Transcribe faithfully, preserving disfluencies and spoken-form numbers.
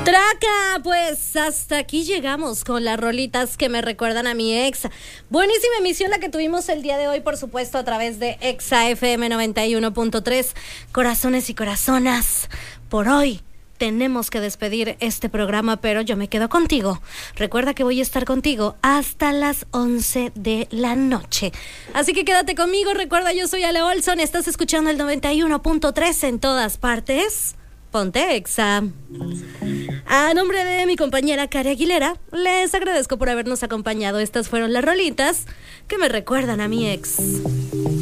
Traca, pues hasta aquí llegamos con las rolitas que me recuerdan a mi ex. Buenísima emisión la que tuvimos el día de hoy, por supuesto, a través de Exa F M noventa y uno punto tres. Corazones y corazonas, por hoy tenemos que despedir este programa, pero yo me quedo contigo. Recuerda que voy a estar contigo hasta las once de la noche. Así que quédate conmigo. Recuerda, yo soy Ale Olson. Estás escuchando el noventa y uno punto tres en todas partes. Ponte Exa. A nombre de mi compañera Cari Aguilera, les agradezco por habernos acompañado. Estas fueron las rolitas que me recuerdan a mi ex.